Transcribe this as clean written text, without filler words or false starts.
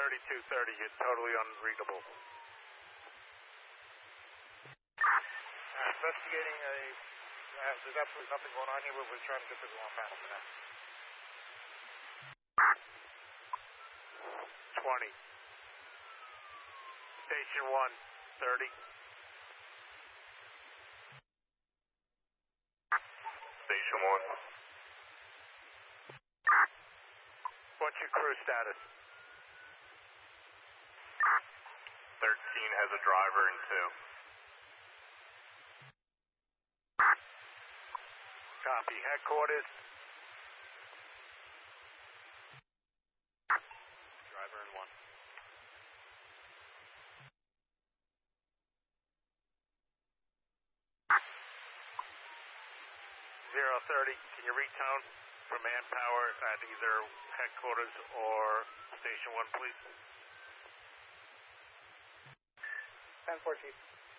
3230, you're totally unreadable. Investigating there's absolutely nothing going on here, but we're trying to get this along faster now. 20. Station 1, 30. Station 1. What's your crew status? 13 has a driver and 2. Copy. Headquarters? Driver and 1. 030, can you retone for manpower at either headquarters or station 1, please? 10-4, Chief.